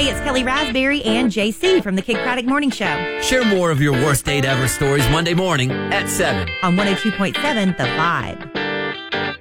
Hey, it's Kelly Raspberry and JC from the Kid Craddock Morning Show. Share more of your worst date ever stories Monday morning at 7 on 102.7 The Vibe.